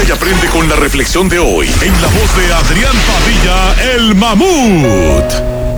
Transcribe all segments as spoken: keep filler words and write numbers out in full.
Escucha y aprende con la reflexión de hoy en la voz de Adrián Padilla, el Mamut.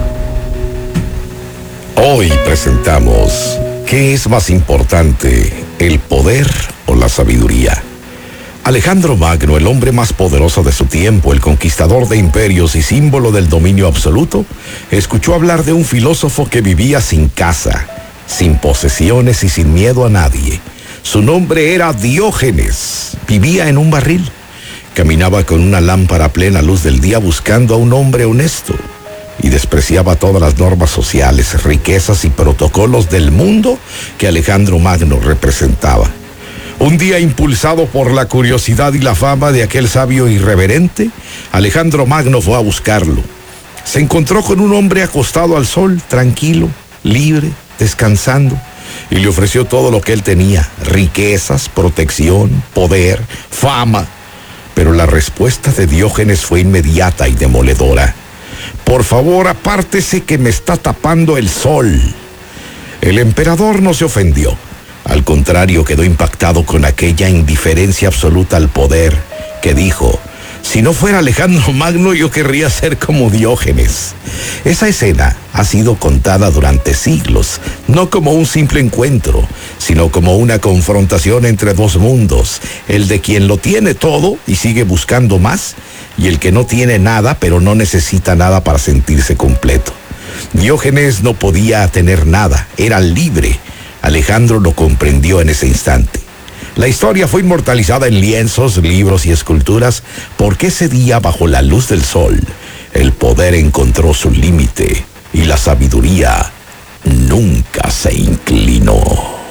Hoy presentamos: ¿qué es más importante, el poder o la sabiduría? Alejandro Magno, el hombre más poderoso de su tiempo, el conquistador de imperios y símbolo del dominio absoluto, escuchó hablar de un filósofo que vivía sin casa, sin posesiones y sin miedo a nadie. Su nombre era Diógenes. Vivía en un barril. Caminaba con una lámpara a plena luz del día buscando a un hombre honesto y despreciaba todas las normas sociales, riquezas y protocolos del mundo que Alejandro Magno representaba. Un día, impulsado por la curiosidad y la fama de aquel sabio irreverente, Alejandro Magno fue a buscarlo. Se encontró con un hombre acostado al sol, tranquilo, libre, descansando, y le ofreció todo lo que él tenía: riquezas, protección, poder, fama. Pero la respuesta de Diógenes fue inmediata y demoledora: por favor, apártese que me está tapando el sol. El emperador no se ofendió. Al contrario, quedó impactado con aquella indiferencia absoluta al poder, que dijo: si no fuera Alejandro Magno, yo querría ser como Diógenes. Esa escena ha sido contada durante siglos, no como un simple encuentro, sino como una confrontación entre dos mundos: el de quien lo tiene todo y sigue buscando más, y el que no tiene nada, pero no necesita nada para sentirse completo. Diógenes no podía tener nada, era libre. Alejandro lo comprendió en ese instante. La historia fue inmortalizada en lienzos, libros y esculturas, porque ese día, bajo la luz del sol, el poder encontró su límite y la sabiduría nunca se inclinó.